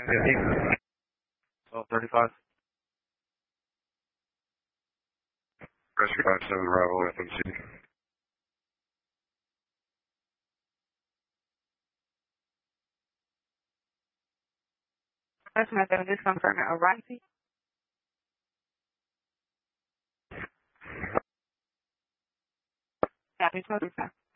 15. 1235. Rescue 57, arrival FMC. Customer 7, just confirming arrival. Happy 25.